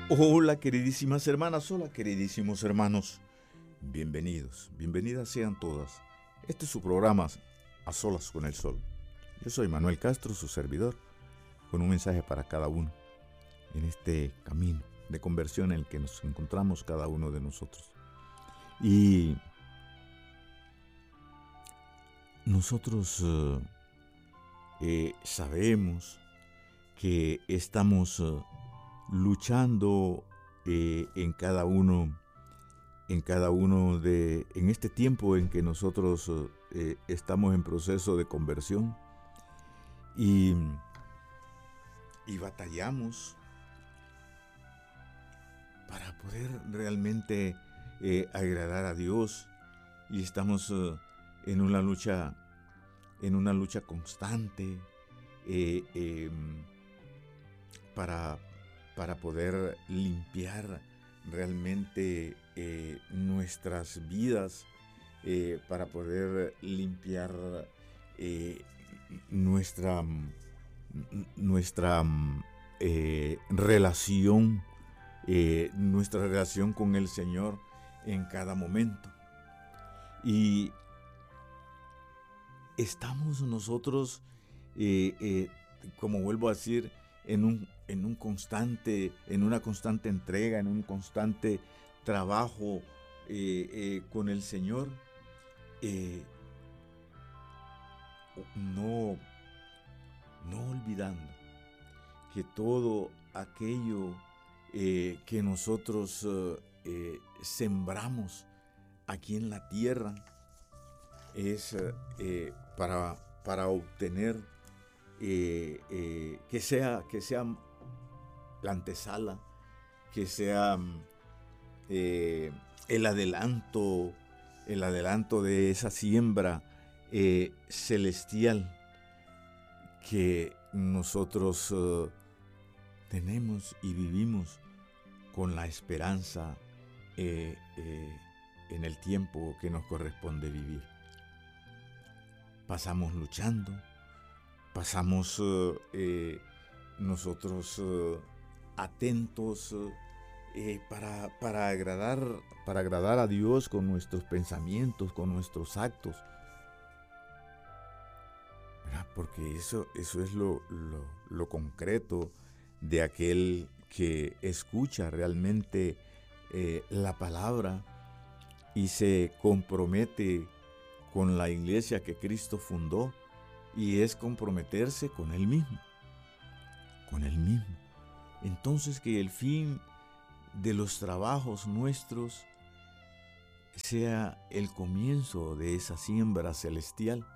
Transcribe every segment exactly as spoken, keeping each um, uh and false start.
Hola queridísimas hermanas, hola queridísimos hermanos. Bienvenidos, bienvenidas sean todas. Este es su programa A Solas con el Sol. Yo soy Manuel Castro, su servidor, con un mensaje para cada uno en este camino de conversión en el que nos encontramos cada uno de nosotros. Y nosotros uh, eh, sabemos que estamos uh, luchando eh, en cada uno, en cada uno de, en este tiempo en que nosotros eh, estamos en proceso de conversión y, y batallamos para poder realmente eh, agradar a Dios, y estamos uh, en una lucha, en una lucha constante eh, eh, para para poder limpiar realmente eh, nuestras vidas, eh, para poder limpiar eh, nuestra, nuestra eh, relación, eh, nuestra relación con el Señor en cada momento. Y estamos nosotros, eh, eh, como vuelvo a decir, en un, en un constante, en una constante entrega, en un constante trabajo eh, eh, con el Señor, eh, no, no olvidando que todo aquello eh, que nosotros eh, eh, sembramos aquí en la tierra es eh, para, para obtener Eh, eh, que sea que sea la antesala, que sea eh, el adelanto, el adelanto de esa siembra eh, celestial que nosotros uh, tenemos y vivimos con la esperanza eh, eh, en el tiempo que nos corresponde vivir. Pasamos luchando. Pasamos uh, eh, nosotros uh, atentos uh, eh, para, para, agradar, para agradar a Dios con nuestros pensamientos, con nuestros actos. ¿Verdad? Porque eso, eso es lo, lo, lo concreto de aquel que escucha realmente eh, la palabra y se compromete con la iglesia que Cristo fundó. Y es comprometerse con Él mismo, con Él mismo. Entonces que el fin de los trabajos nuestros sea el comienzo de esa siembra celestial.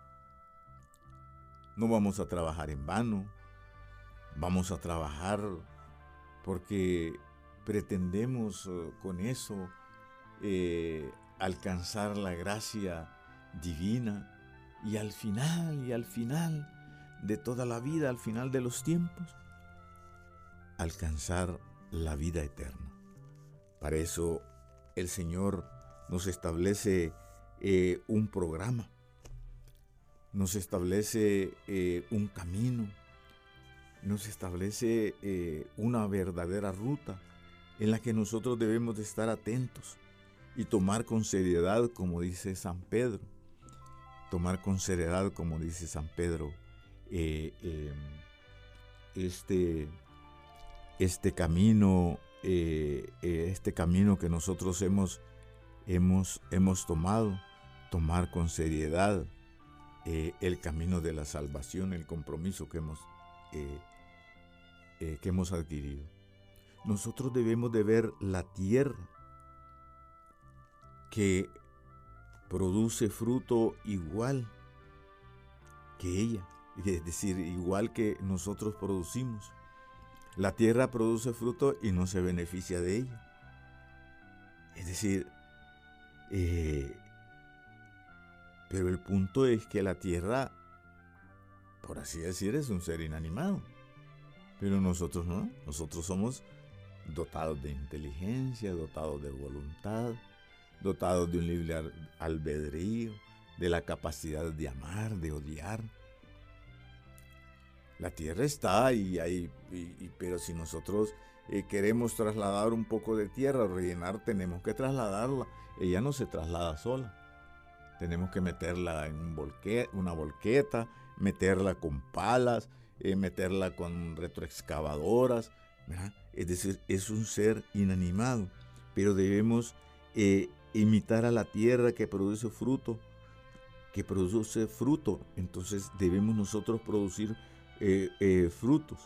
No vamos a trabajar en vano, vamos a trabajar porque pretendemos con eso eh, alcanzar la gracia divina. Y al final, y al final de toda la vida, al final de los tiempos, alcanzar la vida eterna. Para eso el Señor nos establece eh, un programa, nos establece eh, un camino, nos establece eh, una verdadera ruta en la que nosotros debemos de estar atentos y tomar con seriedad, como dice San Pedro. Tomar con seriedad, como dice San Pedro, eh, eh, este, este camino, eh, eh, este camino que nosotros hemos, hemos, hemos tomado, tomar con seriedad eh, el camino de la salvación, el compromiso que hemos, eh, eh, que hemos adquirido. Nosotros debemos de ver la tierra que produce fruto igual que ella, es decir, igual que nosotros producimos. La tierra produce fruto y no se beneficia de ella. Es decir, eh, pero el punto es que la tierra, por así decir, es un ser inanimado. Pero nosotros no, nosotros somos dotados de inteligencia, dotados de voluntad, dotados de un libre albedrío, de la capacidad de amar, de odiar. La tierra está y hay, y, y, pero si nosotros eh, queremos trasladar un poco de tierra, rellenar, tenemos que trasladarla. Ella no se traslada sola. Tenemos que meterla en un volque, una volqueta, meterla con palas, eh, meterla con retroexcavadoras, ¿verdad? Es decir, es un ser inanimado, pero debemos eh, imitar a la tierra que produce fruto, que produce fruto. Entonces debemos nosotros producir eh, eh, frutos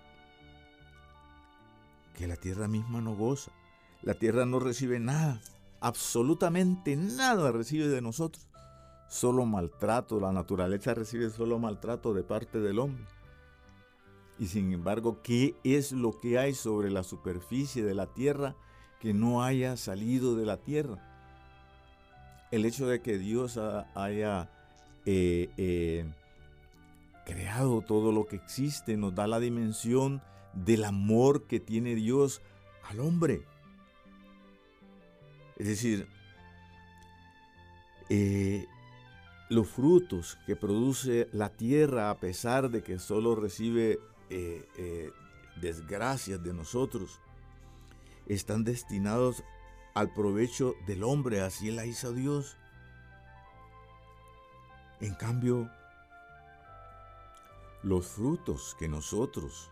que la tierra misma no goza. La tierra no recibe nada, absolutamente nada recibe de nosotros. Solo maltrato, la naturaleza recibe solo maltrato de parte del hombre. Y sin embargo, ¿qué es lo que hay sobre la superficie de la tierra que no haya salido de la tierra? El hecho de que Dios haya eh, eh, creado todo lo que existe nos da la dimensión del amor que tiene Dios al hombre. Es decir, eh, los frutos que produce la tierra, a pesar de que solo recibe eh, eh, desgracias de nosotros, están destinados al provecho del hombre, así la hizo Dios. En cambio, los frutos que nosotros,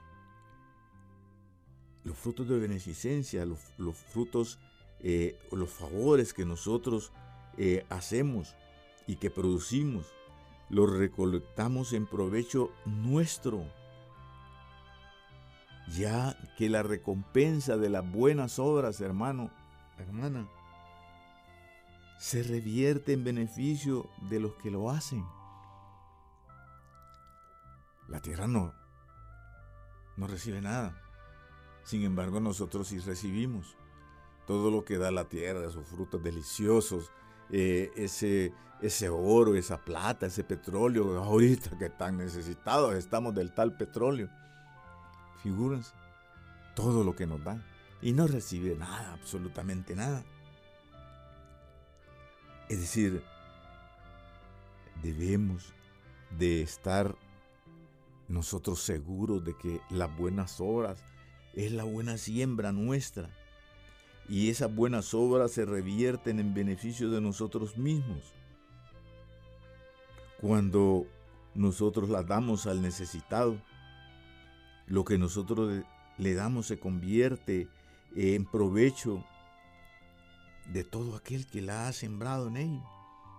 los frutos de beneficencia, los, los frutos, eh, los favores que nosotros eh, hacemos y que producimos, los recolectamos en provecho nuestro, ya que la recompensa de las buenas obras, hermano, hermana, se revierte en beneficio de los que lo hacen. La tierra no, no recibe nada. Sin embargo, nosotros sí recibimos todo lo que da la tierra, esos frutos deliciosos, eh, ese, ese oro, esa plata, ese petróleo. Ahorita que tan necesitados estamos del tal petróleo. Figúrense, todo lo que nos da. Y no recibe nada, absolutamente nada. Es decir, debemos de estar nosotros seguros de que las buenas obras es la buena siembra nuestra. Y esas buenas obras se revierten en beneficio de nosotros mismos. Cuando nosotros las damos al necesitado, lo que nosotros le damos se convierte en provecho de todo aquel que la ha sembrado en ello.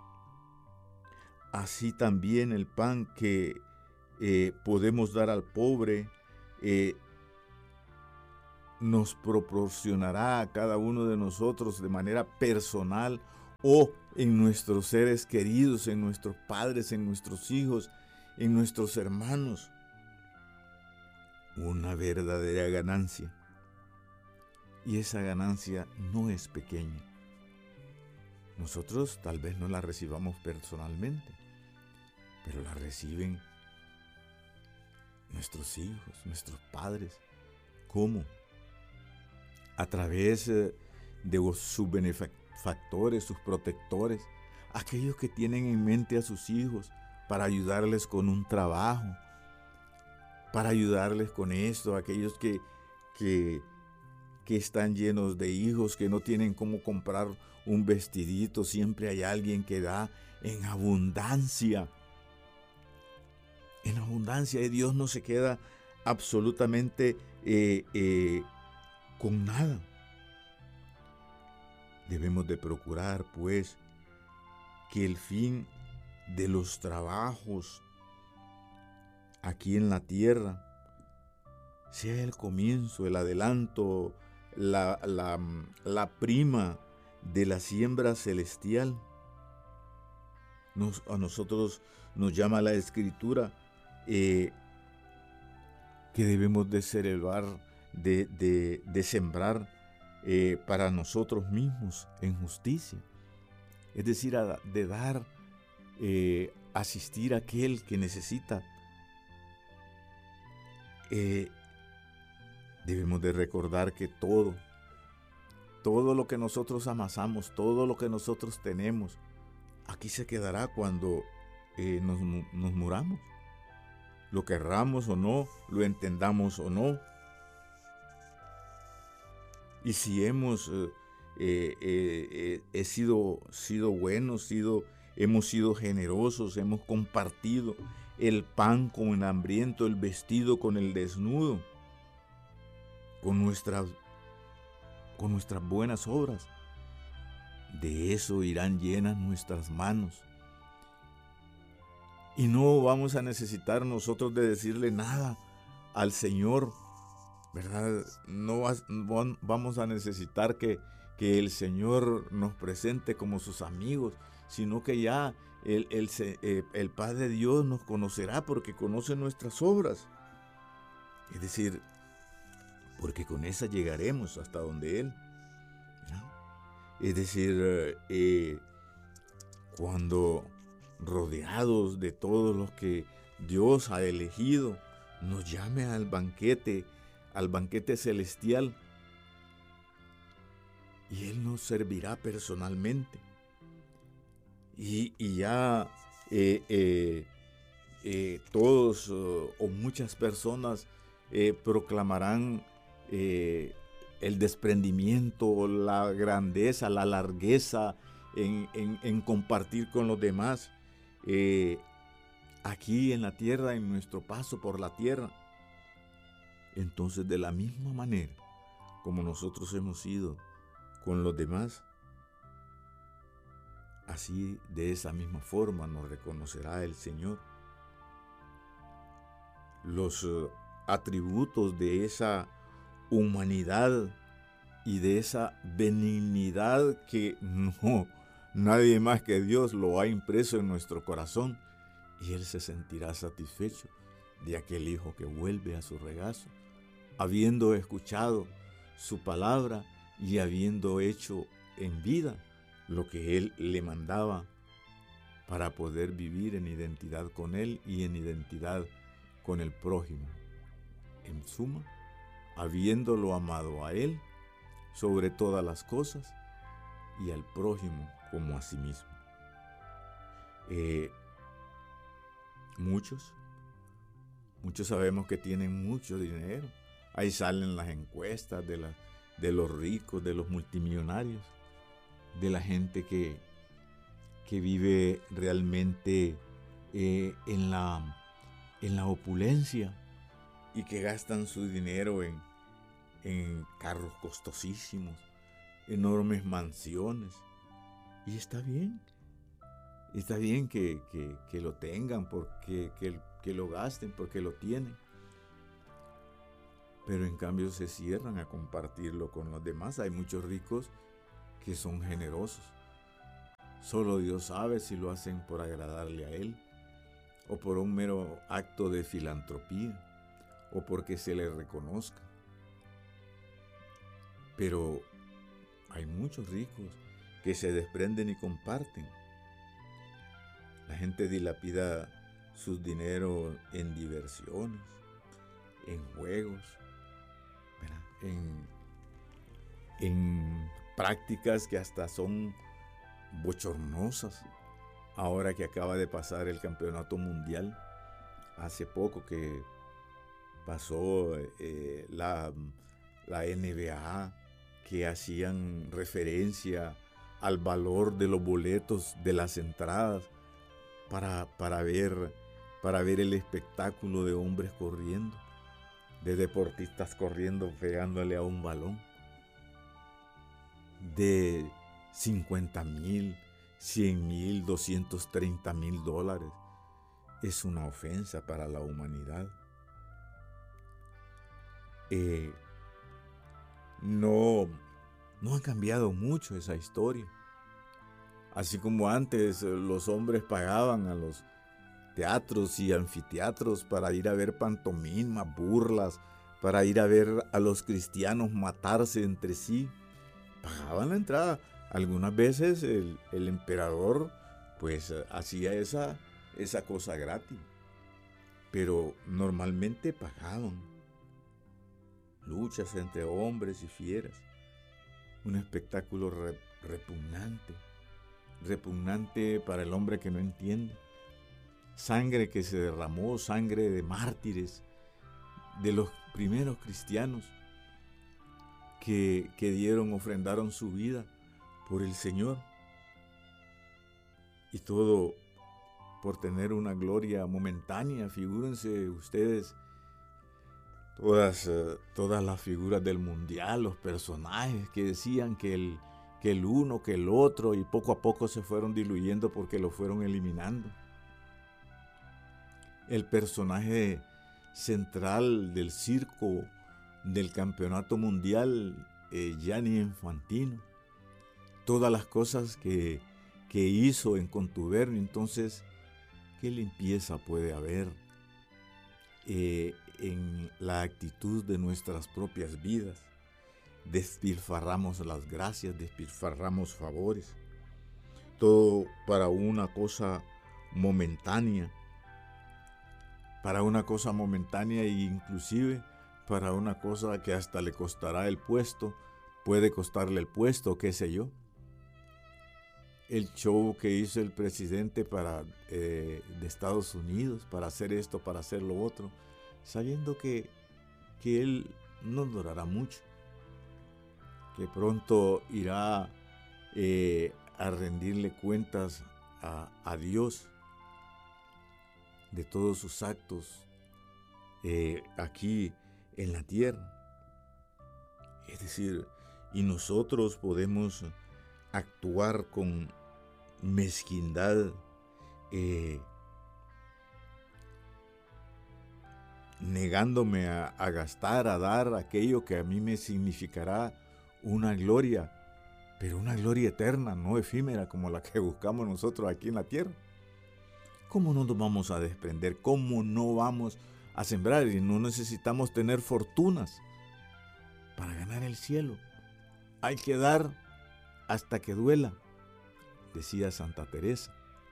Así también el pan que eh, podemos dar al pobre eh, nos proporcionará a cada uno de nosotros de manera personal o en nuestros seres queridos, en nuestros padres, en nuestros hijos, en nuestros hermanos, una verdadera ganancia. Y esa ganancia no es pequeña. Nosotros tal vez no la recibamos personalmente, pero la reciben nuestros hijos, nuestros padres. ¿Cómo? A través de sus benefactores, sus protectores, aquellos que tienen en mente a sus hijos para ayudarles con un trabajo, para ayudarles con esto, aquellos que, que, que están llenos de hijos, que no tienen cómo comprar un vestidito, siempre hay alguien que da en abundancia. En abundancia, y Dios no se queda absolutamente eh, eh, con nada. Debemos de procurar, pues, que el fin de los trabajos aquí en la tierra sea el comienzo, el adelanto, la, la, la prima de la siembra celestial. Nos, a nosotros nos llama la Escritura eh, que debemos de celebrar, de, de, de sembrar eh, para nosotros mismos en justicia. Es decir, a, de dar, eh, asistir a aquel que necesita. Eh, debemos de recordar que todo, todo lo que nosotros amasamos, todo lo que nosotros tenemos, aquí se quedará cuando eh, nos, nos muramos. lo querramos o no, lo entendamos o no. Y si hemos eh, eh, eh, eh, sido, sido buenos, sido, hemos sido generosos, hemos compartido el pan con el hambriento, el vestido con el desnudo, con nuestras, con nuestras buenas obras, de eso irán llenas nuestras manos. Y no vamos a necesitar nosotros de decirle nada al Señor, ¿verdad? No vamos a necesitar que, que el Señor nos presente como sus amigos, sino que ya el, el, el Padre Dios nos conocerá porque conoce nuestras obras. Es decir, porque con esa llegaremos hasta donde Él. ¿verdad? Es decir, eh, cuando rodeados de todos los que Dios ha elegido, nos llame al banquete, al banquete celestial, y Él nos servirá personalmente. Y, y ya eh, eh, eh, todos uh, o muchas personas eh, proclamarán eh, el desprendimiento, la grandeza, la largueza en, en, en compartir con los demás. Eh, aquí en la tierra, en nuestro paso por la tierra. Entonces, de la misma manera como nosotros hemos sido con los demás, así de esa misma forma nos reconocerá el Señor. Los uh, atributos de esa humanidad y de esa benignidad que no, nadie más que Dios lo ha impreso en nuestro corazón, y Él se sentirá satisfecho de aquel hijo que vuelve a su regazo, habiendo escuchado su palabra y habiendo hecho en vida lo que Él le mandaba para poder vivir en identidad con Él y en identidad con el prójimo. En suma, habiéndolo amado a Él sobre todas las cosas y al prójimo como a sí mismo. Eh, muchos, muchos sabemos que tienen mucho dinero. Ahí salen las encuestas de, la, de los ricos, de los multimillonarios, de la gente que, que vive realmente eh, en, la, en la opulencia y que gastan su dinero en, en carros costosísimos, enormes mansiones. Y está bien, está bien que, que, que lo tengan, porque, que, que lo gasten, porque lo tienen. Pero en cambio se cierran a compartirlo con los demás. Hay muchos ricos que son generosos. Solo Dios sabe si lo hacen por agradarle a Él, o por un mero acto de filantropía, o porque se les reconozca. Pero hay muchos ricos que se desprenden y comparten. La gente dilapida sus dineros en diversiones, en juegos, en, en prácticas que hasta son bochornosas. Ahora que acaba de pasar el campeonato mundial, hace poco que pasó eh, la, la N B A, que hacían referencia al valor de los boletos de las entradas para, para, ver, para ver el espectáculo de hombres corriendo, de deportistas corriendo pegándole a un balón, de cincuenta mil, cien mil, doscientos treinta mil dólares. Es una ofensa para la humanidad. Eh, no, no ha cambiado mucho esa historia. Así como antes los hombres pagaban a los teatros y anfiteatros para ir a ver pantomimas, burlas, para ir a ver a los cristianos matarse entre sí, pagaban la entrada. Algunas veces el, el emperador pues hacía esa, esa cosa gratis, pero normalmente pagaban. Luchas entre hombres y fieras, un espectáculo re, repugnante, repugnante para el hombre que no entiende. sangre que se derramó, sangre de mártires, de los primeros cristianos que, que dieron, ofrendaron su vida por el Señor. Y todo por tener una gloria momentánea. Figúrense ustedes todas, uh, todas las figuras del mundial, los personajes que decían que el, que el uno, que el otro, y poco a poco se fueron diluyendo porque lo fueron eliminando. El personaje central del circo del campeonato mundial, eh, Gianni Infantino, todas las cosas que, que hizo en contubernio. Entonces, ¿qué limpieza puede haber eh, en la actitud de nuestras propias vidas? Despilfarramos las gracias, despilfarramos favores, todo para una cosa momentánea, para una cosa momentánea e inclusive para una cosa que hasta le costará el puesto, puede costarle el puesto, qué sé yo. El show que hizo el presidente para, eh, de Estados Unidos para hacer esto, para hacer lo otro, sabiendo que, que él no durará mucho, que pronto irá eh, a rendirle cuentas a, a Dios de todos sus actos eh, aquí en la tierra. Es decir, y nosotros podemos actuar con mezquindad, eh, negándome a, a gastar, a dar aquello que a mí me significará una gloria, pero una gloria eterna, no efímera como la que buscamos nosotros aquí en la tierra. ¿Cómo no nos vamos a desprender? ¿Cómo no vamos a sembrar? Y no necesitamos tener fortunas para ganar el cielo. Hay que dar hasta que duela, decía Santa Teresa.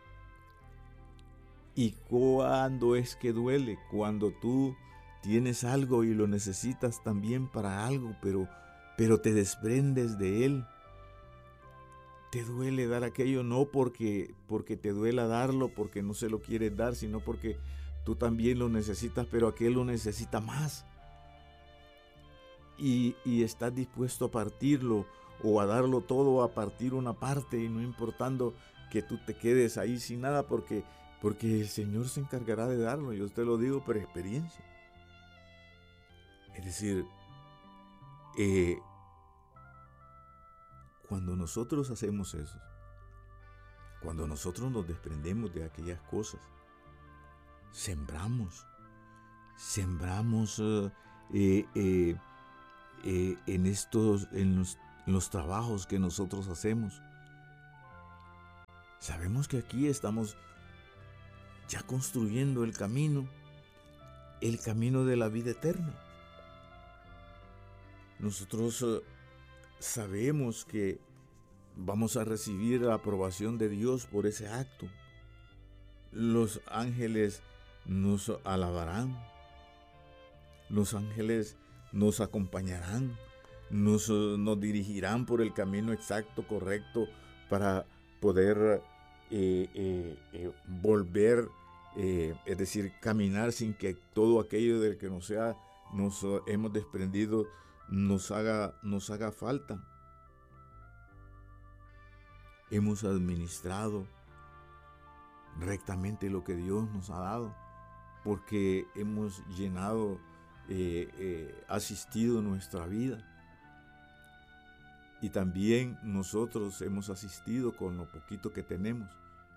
¿Y cuándo es que duele? Cuando tú tienes algo y lo necesitas también para algo, pero, pero te desprendes de él. Te duele dar aquello, no porque, porque te duela darlo, porque no se lo quieres dar, sino porque tú también lo necesitas, pero aquel lo necesita más. Y, y estás dispuesto a partirlo o a darlo todo, a partir una parte, y no importando que tú te quedes ahí sin nada, porque, porque el Señor se encargará de darlo. Yo te lo digo por experiencia. Es decir, eh, cuando nosotros hacemos eso, cuando nosotros nos desprendemos de aquellas cosas, sembramos, sembramos eh, eh, eh, eh, en estos, en los, en los trabajos que nosotros hacemos. Sabemos que aquí estamos ya construyendo el camino, el camino de la vida eterna. Nosotros eh, sabemos que vamos a recibir la aprobación de Dios por ese acto. Los ángeles nos alabarán, los ángeles nos acompañarán, nos, nos dirigirán por el camino exacto, correcto, para poder eh, eh, eh, volver, eh, es decir, caminar sin que todo aquello del que nos, sea, nos uh, hemos desprendido nos haga, nos haga falta. Hemos administrado rectamente lo que Dios nos ha dado, porque hemos llenado, eh, eh, asistido nuestra vida. Y también nosotros hemos asistido con lo poquito que tenemos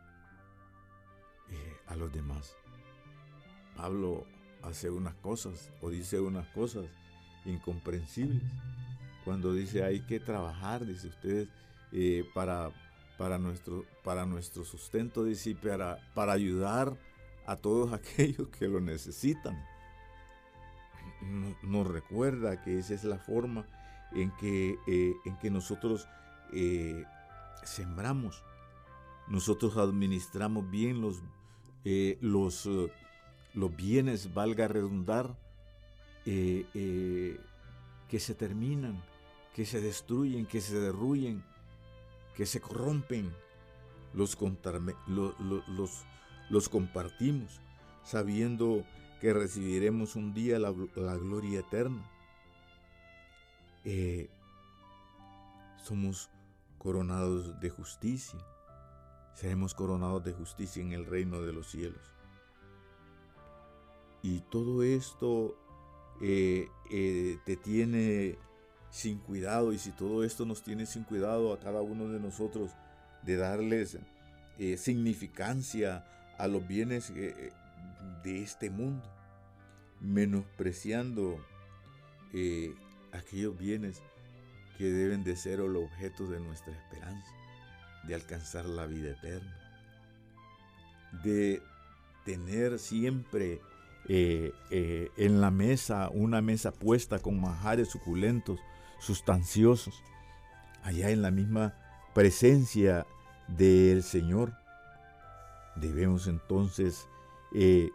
eh, a los demás. Pablo hace unas cosas o dice unas cosas incomprensibles cuando dice hay que trabajar, dice ustedes, eh, para, para, nuestro, para nuestro sustento, dice, para, para ayudar a todos aquellos que lo necesitan. Nos, nos recuerda que esa es la forma en que, eh, en que nosotros eh, sembramos. Nosotros administramos bien los, eh, los, uh, los bienes, valga redundar, eh, eh, que se terminan, que se destruyen, que se derruyen, que se corrompen. Los, los, los, los compartimos, sabiendo que recibiremos un día la, la gloria eterna. Eh, somos coronados de justicia. Seremos coronados de justicia en el reino de los cielos. Y todo esto eh, eh, te tiene sin cuidado, y si todo esto nos tiene sin cuidado a cada uno de nosotros, de darles eh, significancia a los bienes eh, de este mundo, menospreciando eh, aquellos bienes que deben de ser el objeto de nuestra esperanza, de alcanzar la vida eterna, de tener siempre eh, eh, en la mesa una mesa puesta con manjares suculentos, sustanciosos, allá en la misma presencia del Señor. Debemos entonces eh,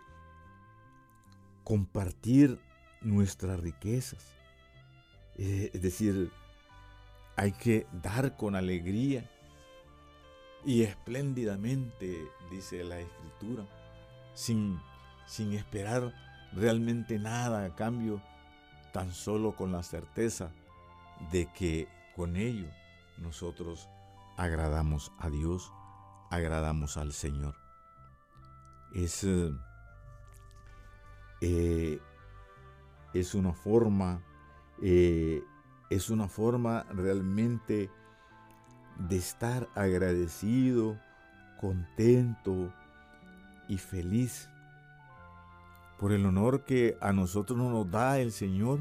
compartir nuestras riquezas, eh, es decir, hay que dar con alegría y espléndidamente, dice la Escritura, sin, sin esperar realmente nada a cambio, tan solo con la certeza de que con ello nosotros agradamos a Dios, agradamos al Señor. Es, eh, es una forma, eh, es una forma realmente de estar agradecido, contento y feliz por el honor que a nosotros nos da el Señor,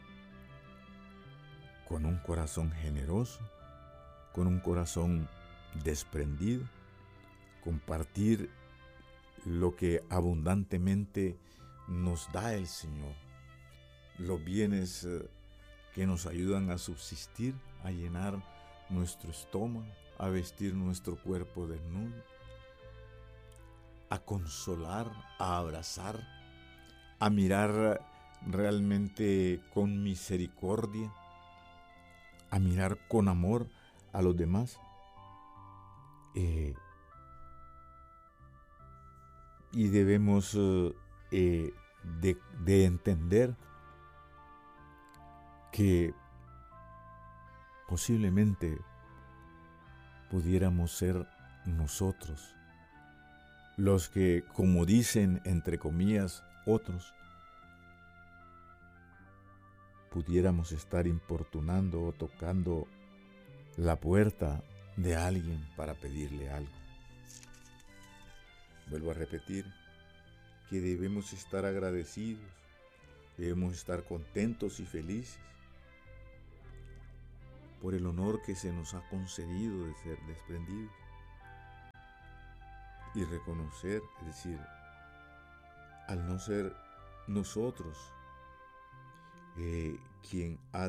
con un corazón generoso, con un corazón desprendido, compartir lo que abundantemente nos da el Señor, los bienes que nos ayudan a subsistir, a llenar nuestro estómago, a vestir nuestro cuerpo desnudo, a consolar, a abrazar, a mirar realmente con misericordia, a mirar con amor a los demás. Eh, y debemos eh, de, de entender que posiblemente pudiéramos ser nosotros los que, como dicen entre comillas otros, pudiéramos estar importunando o tocando la puerta de alguien para pedirle algo. Vuelvo a repetir que debemos estar agradecidos, debemos estar contentos y felices por el honor que se nos ha concedido de ser desprendidos y reconocer, es decir, al no ser nosotros eh, quien ha